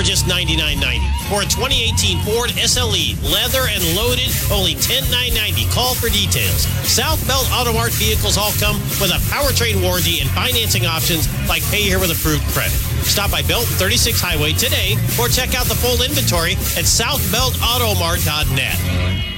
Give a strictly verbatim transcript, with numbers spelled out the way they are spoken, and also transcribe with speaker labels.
Speaker 1: just ninety-nine ninety. Or a twenty eighteen Ford S L E, leather and loaded, only ten thousand nine hundred ninety. Call for details. South Belt Auto Mart vehicles all come with a powertrain warranty and financing options like pay here with approved credit. Stop by Belton thirty-six Highway today or check out the full inventory at south belt auto mart dot net.